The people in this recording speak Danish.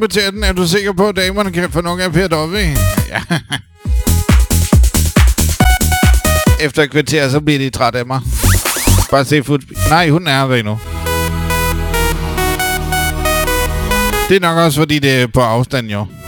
kvarter den. Er du sikker på, at damerne kan få nok af Per Dove? Ja. Efter et kvarter, så bliver de træt af mig. Bare se fodspil. Nej, hun er her endnu. Det er nok også, fordi det er på afstand, jo.